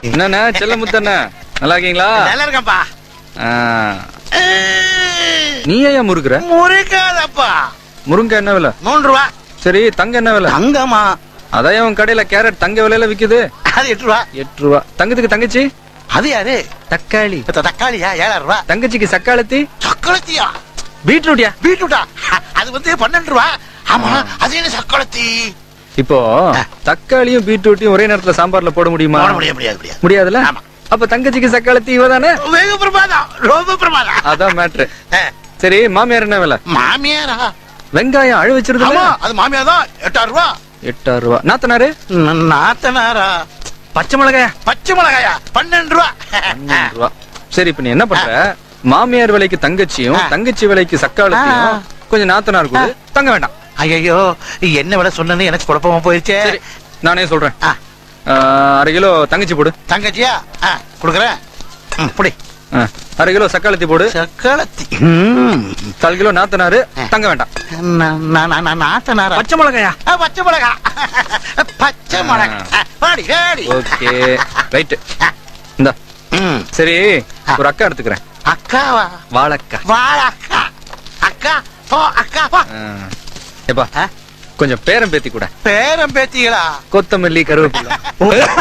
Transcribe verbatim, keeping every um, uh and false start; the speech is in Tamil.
என்னண்ணா செல்ல முத்தண்ணா நல்லா இருக்கீங்களா? நல்லா இருக்கேன்ப்பா. நீ ஏன் முறுக்குற? முறுக்காதப்பா. முருங்கை என்ன விலை? மூன்று ரூபா. சரி தங்க என்ன விலை? தங்கமா? அதான் உன் கடையில கேரட் தங்க விலையில விக்குது. அது எட்டு ரூபா. எட்டு ரூபா. தங்கத்துக்கு தங்கச்சி? அது யாரு? தக்காளி. தக்காளியா? ஏழாயிரம் ரூபா. தங்கச்சிக்கு சக்காளத்தி? சக்காளத்தியா? பீட்ரூட்டியா? பீட்ரூட்டா? அது வந்து பன்னெண்டு ரூபா. ஆமா, அது என்ன சக்காளத்தி? இப்போ தக்காளியும் பீட்ரூட்டையும் ஒரே நேரத்துல சாம்பார்ல போட முடியுமா? முடியாது முடியாது முடியாதுல்ல. அப்ப தங்கச்சிக்கு சக்காளத்தி இவதானே? வெகு பிரமாதம், ரொம்ப பிரமாதம். அதான் மேட்ரு. சரி மாமியார் என்ன விலை? மாமியாரா? வெங்காயம் அழு வச்சிருது. அது மாமியார் தான். எட்டாயிரம் ரூபா. எட்டாயிரம் ரூபா. நாத்தனாரு? நாத்தனாரா? பச்சை மிளகாயா? பச்சை மிளகாயா? பன்னெண்டு ரூபா. பன்னெண்டு ரூபா. சரி இப்ப நீ என்ன பண்ற? மாமியார் விலைக்கு தங்கச்சியும் தங்கச்சி விலைக்கு சக்காளத்தியும் கொஞ்சம் நாத்தனார் கூட தங்க வேண்டாம். ஐயோ என்ன விலை சொன்னு எனக்கு குழப்பமா போயிருச்சு. நானே சொல்றேன். அரை கிலோ தங்கச்சி போடு. தங்கச்சியா? குடுக்கறேன். புடி. அரை கிலோ சக்காளத்தி போடு. சக்காளத்தி. கால் கிலோ நாத்தனாரு தங்க வேண்டாம். நாத்தனாரா? பச்சை மிளகாயா? பச்சை மிளகா. பச்சை மிளகா. Okay right. இந்த சரி ஒரு அக்கா எடுத்துக்கிறேன். அக்காவா? வாழக்கா. வாழக்கா. அக்கா போ அக்கா போ. ஏப்பா கொஞ்சம் பேரம் பேத்தி கூட. பேரம் பேத்திகளா? கொத்தமல்லி கருவேப்பிலை.